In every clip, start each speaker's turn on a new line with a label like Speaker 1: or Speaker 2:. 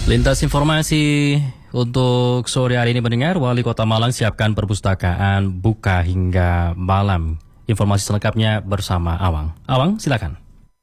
Speaker 1: Lintas informasi untuk sore hari ini mendengar, Wali Kota Malang siapkan perpustakaan buka hingga malam. Informasi selengkapnya bersama Awang. Awang, silakan.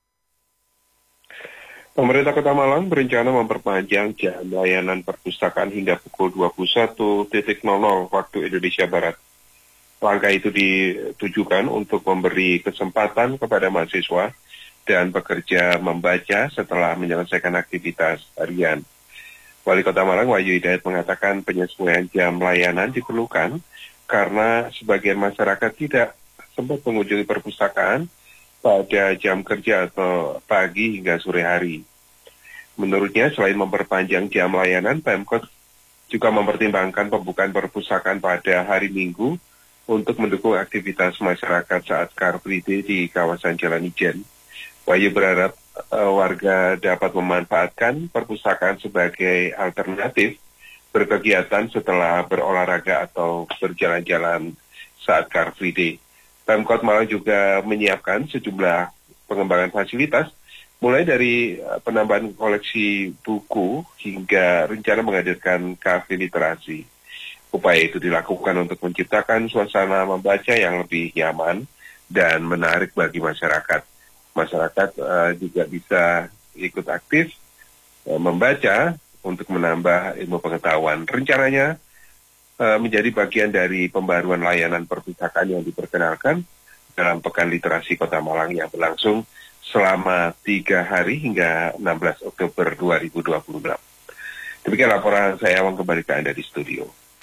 Speaker 2: Pemerintah Kota Malang berencana memperpanjang jam layanan perpustakaan hingga pukul 21.00 waktu Indonesia Barat. Langkah itu ditujukan untuk memberi kesempatan kepada mahasiswa dan pekerja membaca setelah menyelesaikan aktivitas harian. Wali Kota Malang Wahyu Hidayat mengatakan penyesuaian jam layanan diperlukan karena sebagian masyarakat tidak sempat mengunjungi perpustakaan pada jam kerja atau pagi hingga sore hari. Menurutnya, selain memperpanjang jam layanan, Pemkot juga mempertimbangkan pembukaan perpustakaan pada hari Minggu untuk mendukung aktivitas masyarakat saat Car Free Day di kawasan Jalan Ijen. Wahyu berharap warga dapat memanfaatkan perpustakaan sebagai alternatif berkegiatan setelah berolahraga atau berjalan-jalan saat Car Free Day. Pemkot Malang juga menyiapkan sejumlah pengembangan fasilitas, mulai dari penambahan koleksi buku hingga rencana menghadirkan kafe literasi. Upaya itu dilakukan untuk menciptakan suasana membaca yang lebih nyaman dan menarik bagi masyarakat. Masyarakat juga bisa ikut aktif membaca untuk menambah ilmu pengetahuan. Rencananya menjadi bagian dari pembaruan layanan perpustakaan yang diperkenalkan dalam Pekan Literasi Kota Malang yang berlangsung selama 3 hari hingga 16 Oktober 2026. Demikian laporan saya, Awang, kembali ke Anda di studio.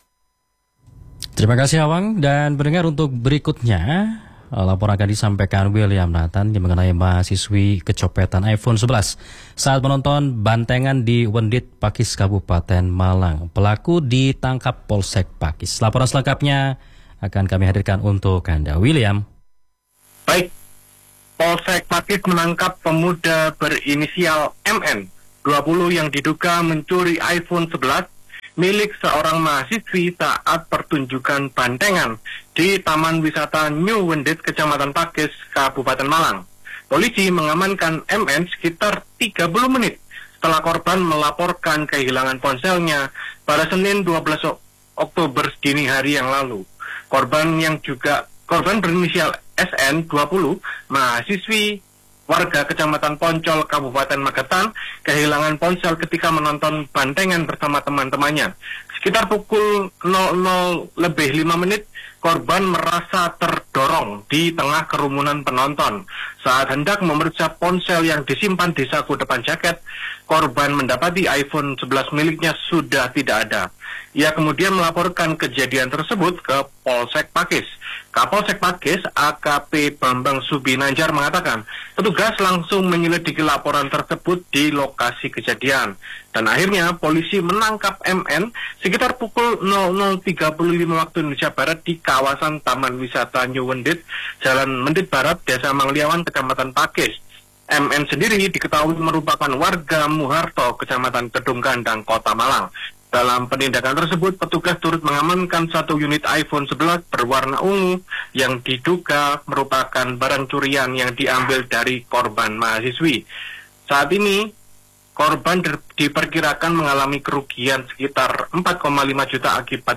Speaker 1: Terima kasih, Awang. Dan pendengar, untuk berikutnya laporan akan disampaikan William Nathan yang mengenai mahasiswi kecopetan iPhone 11 saat menonton bantengan di Wendit, Pakis, Kabupaten Malang. Pelaku ditangkap Polsek Pakis. Laporan selengkapnya akan kami hadirkan untuk Anda. William.
Speaker 3: Baik, Polsek Pakis menangkap pemuda berinisial MN 20 yang diduga mencuri iPhone 11 milik seorang mahasiswi saat pertunjukan bantengan di Taman Wisata New Wendit, Kecamatan Pakis, Kabupaten Malang. Polisi mengamankan MN sekitar 30 menit setelah korban melaporkan kehilangan ponselnya pada Senin 12 Oktober dini hari yang lalu. Korban berinisial SN 20, mahasiswi warga Kecamatan Poncol, Kabupaten Magetan, kehilangan ponsel ketika menonton bantengan bersama teman-temannya. Sekitar pukul 00:05, korban merasa terdorong di tengah kerumunan penonton. Saat hendak memeriksa ponsel yang disimpan di saku depan jaket, korban mendapati iPhone 11 miliknya sudah tidak ada. Ia kemudian melaporkan kejadian tersebut ke Polsek Pakis. Kapolsek Pakis, AKP Bambang Subinanjar, mengatakan petugas langsung menyelidiki laporan tersebut di lokasi kejadian. Dan akhirnya polisi menangkap MN sekitar pukul 00:35 waktu Indonesia Barat di kawasan Taman Wisata New Wendit, Jalan Mendit Barat, Desa Mangliawan, Kecamatan Pakis. MN sendiri diketahui merupakan warga Muharto, Kecamatan Kedung Gandang, Kota Malang. Dalam penindakan tersebut, petugas turut mengamankan 1 unit iPhone 11 berwarna ungu yang diduga merupakan barang curian yang diambil dari korban mahasiswi. Saat ini, korban diperkirakan mengalami kerugian sekitar 4,5 juta akibat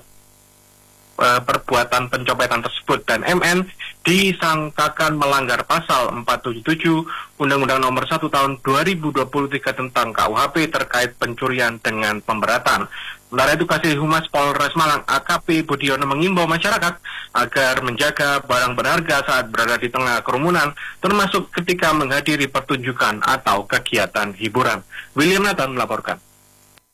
Speaker 3: perbuatan pencopetan tersebut, dan MN disangkakan melanggar pasal 477 Undang-Undang Nomor 1 Tahun 2023 tentang KUHP terkait pencurian dengan pemberatan. Sementara itu, Kasih Humas Polres Malang AKP Budiono mengimbau masyarakat agar menjaga barang berharga saat berada di tengah kerumunan, termasuk ketika menghadiri pertunjukan atau kegiatan hiburan. William Nathan melaporkan.